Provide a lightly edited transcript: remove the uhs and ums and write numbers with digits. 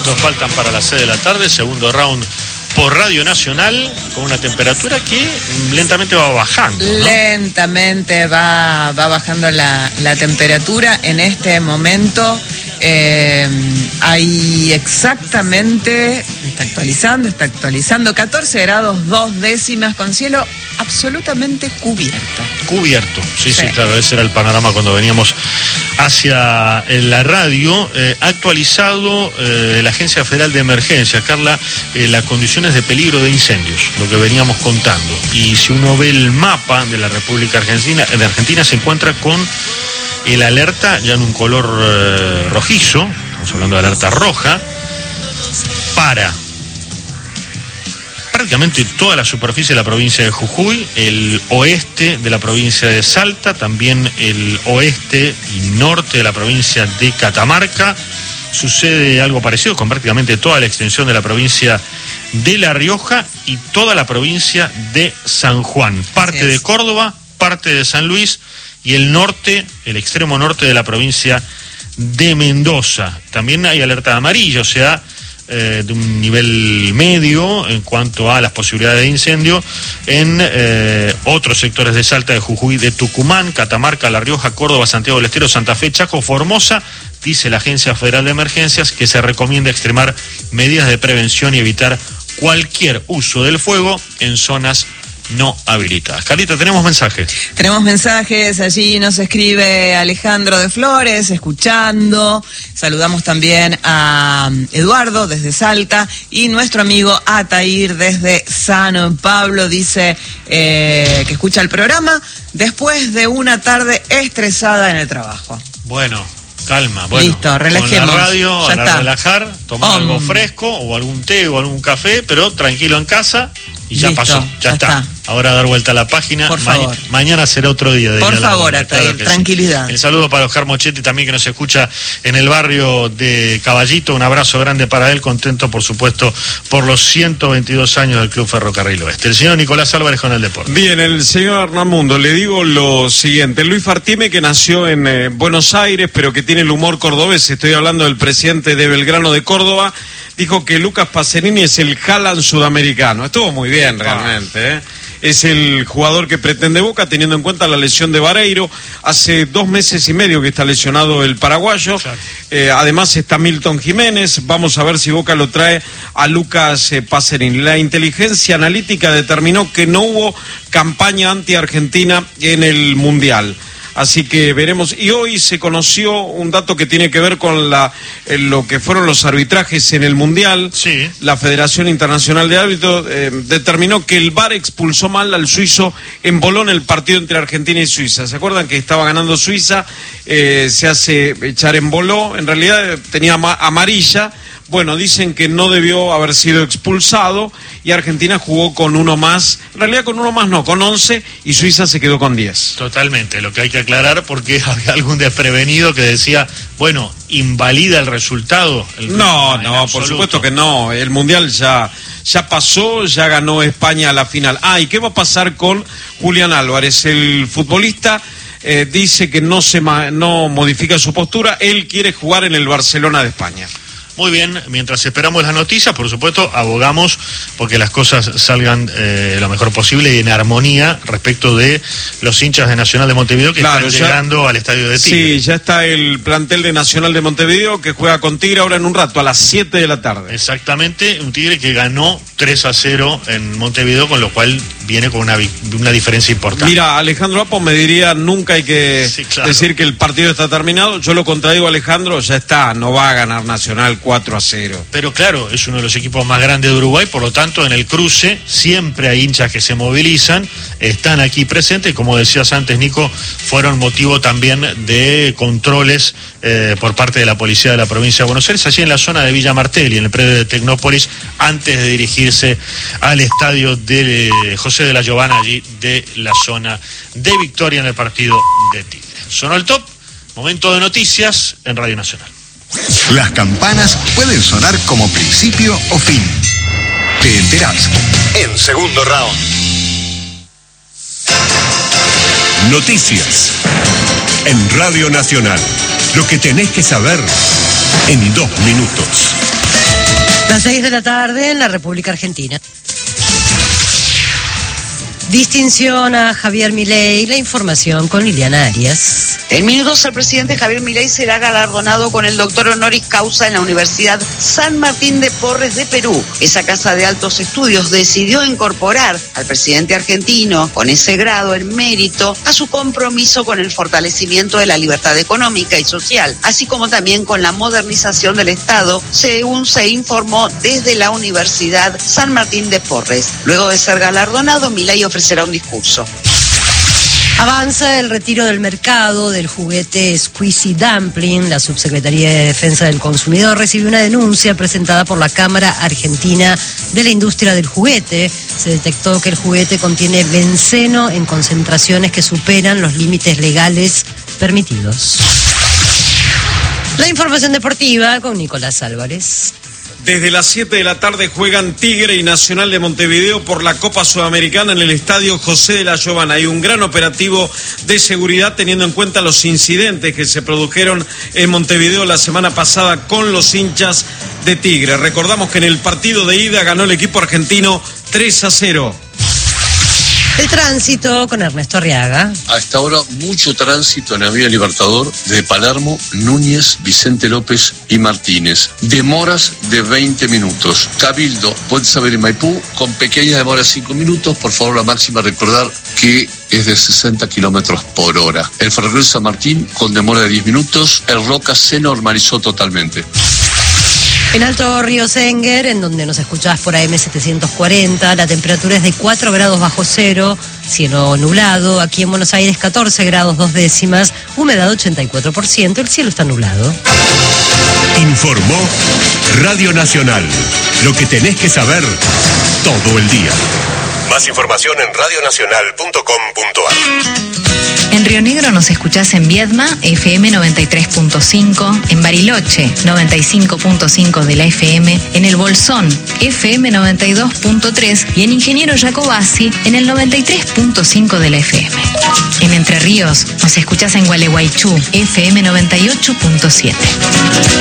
segundos faltan para las 6 de la tarde, segundo round por Radio Nacional, con una temperatura que lentamente va bajando, ¿no? Lentamente va bajando la temperatura. En este momento hay exactamente, está actualizando, 14 grados 2 décimas con cielo absolutamente cubierto. Sí, claro, ese era el panorama cuando veníamos hacia la radio. Actualizado la Agencia Federal de Emergencia, Carla, las condiciones de peligro de incendios, lo que veníamos contando. Y si uno ve el mapa de la República Argentina se encuentra con el alerta ya en un color rojizo, estamos hablando de alerta roja, para prácticamente toda la superficie de la provincia de Jujuy, el oeste de la provincia de Salta, también el oeste y norte de la provincia de Catamarca. Sucede algo parecido con prácticamente toda la extensión de la provincia de La Rioja y toda la provincia de San Juan, parte de Córdoba, parte de San Luis y el norte, el extremo norte de la provincia de Mendoza. También hay alerta amarilla, o sea, de un nivel medio en cuanto a las posibilidades de incendio en otros sectores de Salta, de Jujuy, de Tucumán, Catamarca, La Rioja, Córdoba, Santiago del Estero, Santa Fe, Chaco, Formosa. Dice la Agencia Federal de Emergencias que se recomienda extremar medidas de prevención y evitar cualquier uso del fuego en zonas no habilitadas. Carlita, tenemos mensajes. Tenemos mensajes, allí nos escribe Alejandro de Flores, escuchando. Saludamos también a Eduardo desde Salta y nuestro amigo Atair desde San Pablo dice que escucha el programa después de una tarde estresada en el trabajo. Bueno, calma, bueno. Listo, relajemos. Con la radio, ya a está. Relajar, tomar algo fresco o algún té o algún café, pero tranquilo en casa. Y ya Listo, pasó, ya está. Ahora a dar vuelta a la página. Por favor. Mañana será otro día de Por ir a la favor, bola, Atair, claro que tranquilidad. Sí. El saludo para Oscar Mochetti también, que nos escucha en el barrio de Caballito. Un abrazo grande para él, contento por supuesto por los 122 años del Club Ferrocarril Oeste. El señor Nicolás Álvarez con el deporte. Bien, el señor Hernán, le digo lo siguiente. Luis Fartime, que nació en Buenos Aires, pero que tiene el humor cordobés, estoy hablando del presidente de Belgrano de Córdoba, dijo que Lucas Pacerini es el Haaland sudamericano. Estuvo muy bien realmente, ¿eh? Es el jugador que pretende Boca, teniendo en cuenta la lesión de Vareiro. Hace 2 meses y medio que está lesionado el paraguayo. Además está Milton Jiménez. Vamos a ver si Boca lo trae a Lucas Pacerini. La inteligencia analítica determinó que no hubo campaña anti-Argentina en el Mundial. Así que veremos. Y hoy se conoció un dato que tiene que ver con lo que fueron los arbitrajes en el Mundial. Sí. La Federación Internacional de Árbitros determinó que el VAR expulsó mal al suizo en Bolón el partido entre Argentina y Suiza. ¿Se acuerdan que estaba ganando Suiza? Se hace echar en boló. En realidad tenía amarilla. Bueno, dicen que no debió haber sido expulsado y Argentina jugó con uno más, en realidad con uno más no, con 11 y Suiza se quedó con 10. Totalmente, lo que hay que aclarar porque había algún desprevenido que decía, bueno, invalida el resultado. No, por supuesto que no, el Mundial ya pasó, ya ganó España a la final. ¿Y qué va a pasar con Julián Álvarez? El futbolista dice que no modifica su postura, él quiere jugar en el Barcelona de España. Muy bien, mientras esperamos las noticias, por supuesto, abogamos porque las cosas salgan lo mejor posible y en armonía respecto de los hinchas de Nacional de Montevideo que están llegando al estadio de Tigre. Sí, ya está el plantel de Nacional de Montevideo que juega con Tigre ahora en un rato, a las 7 de la tarde. Exactamente, un Tigre que ganó 3-0 en Montevideo, con lo cual viene con una diferencia importante. Mira, Alejandro Apo me diría, nunca hay que decir que el partido está terminado. Yo lo contradigo, Alejandro, ya está, no va a ganar Nacional 4-0. Pero claro, es uno de los equipos más grandes de Uruguay, por lo tanto en el cruce siempre hay hinchas que se movilizan, están aquí presentes, como decías antes, Nico, fueron motivo también de controles por parte de la policía de la provincia de Buenos Aires, allí en la zona de Villa Martelli, en el predio de Tecnópolis, antes de dirigirse al estadio de José de la Giovana, allí de la zona de Victoria en el partido de Tigre. Sonó el top, momento de noticias en Radio Nacional. Las campanas pueden sonar como principio o fin. Te enterás en segundo round. Noticias en Radio Nacional. Lo que tenés que saber en 2 minutos. Las 6 de la tarde en la República Argentina. Distinción a Javier Milei, la información con Liliana Arias. En minutos el presidente Javier Milei será galardonado con el doctor honoris causa en la Universidad San Martín de Porres de Perú. Esa casa de altos estudios decidió incorporar al presidente argentino con ese grado en mérito a su compromiso con el fortalecimiento de la libertad económica y social, así como también con la modernización del Estado, según se informó desde la Universidad San Martín de Porres. Luego de ser galardonado, Milei ofrecerá un discurso. Avanza el retiro del mercado del juguete Squeezy Dumpling. La Subsecretaría de Defensa del Consumidor recibió una denuncia presentada por la Cámara Argentina de la Industria del Juguete. Se detectó que el juguete contiene benceno en concentraciones que superan los límites legales permitidos. La información deportiva con Nicolás Álvarez. Desde las 7 de la tarde juegan Tigre y Nacional de Montevideo por la Copa Sudamericana en el Estadio José de la Giovana. Hay un gran operativo de seguridad teniendo en cuenta los incidentes que se produjeron en Montevideo la semana pasada con los hinchas de Tigre. Recordamos que en el partido de ida ganó el equipo argentino 3-0. El tránsito con Ernesto Arriaga. A esta hora mucho tránsito en Avenida Libertador de Palermo, Núñez, Vicente López y Martínez. Demoras de 20 minutos. Cabildo, Puente Saber y Maipú, con pequeñas demoras 5 minutos. Por favor, la máxima recordar que es de 60 kilómetros por hora. El ferrocarril San Martín con demora de 10 minutos. El Roca se normalizó totalmente. En Alto Río Senguer, en donde nos escuchás por AM 740, la temperatura es de 4 grados bajo cero, cielo nublado. Aquí en Buenos Aires 14 grados 2 décimas, humedad 84%, el cielo está nublado. Informó Radio Nacional. Lo que tenés que saber todo el día. Más información en radionacional.com.ar. En Río Negro nos escuchás en Viedma, FM 93.5, en Bariloche, 95.5 de la FM, en El Bolsón, FM 92.3 y en Ingeniero Jacobasi, en el 93.5 de la FM. En Entre Ríos nos escuchás en Gualeguaychú, FM 98.7.